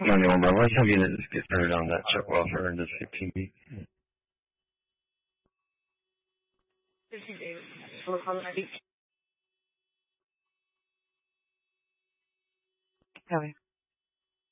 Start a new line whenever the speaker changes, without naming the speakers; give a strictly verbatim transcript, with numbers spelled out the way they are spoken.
Monday one by one. Have you just get started on that check welfare into fifteen B.
fifteen B. We'll call it.
Okay.